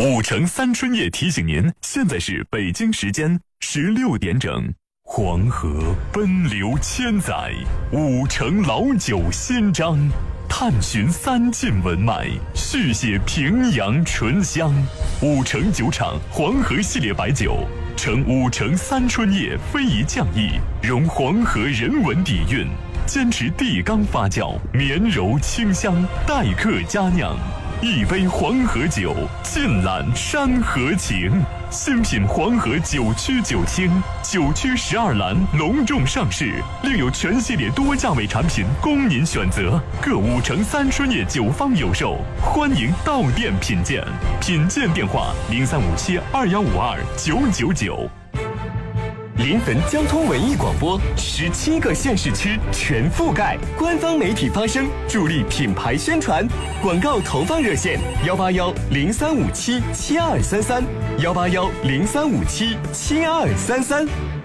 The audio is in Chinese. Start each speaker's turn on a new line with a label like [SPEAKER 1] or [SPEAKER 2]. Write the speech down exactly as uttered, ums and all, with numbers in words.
[SPEAKER 1] 五城三春夜提醒您，现在是北京时间十六点整。黄河奔流千载，五城老酒新章，探寻三晋文脉，续写平阳醇香。五城酒厂黄河系列白酒，承五城三春夜非遗匠艺，融黄河人文底蕴，坚持地缸发酵，绵柔清香，待客佳酿。一杯黄河酒，尽览山河情。新品黄河九曲九清，九曲十二栏隆重上市，另有全系列多价位产品供您选择。各五城三春夜酒坊有售，欢迎到店品鉴。品鉴电话：零三五七二幺五二九九九。
[SPEAKER 2] 临汾交通文艺广播，十七个县市区全覆盖，官方媒体发声，助力品牌宣传。广告投放热线：幺八幺零三五七七二三三，幺八幺零三五七七二三三。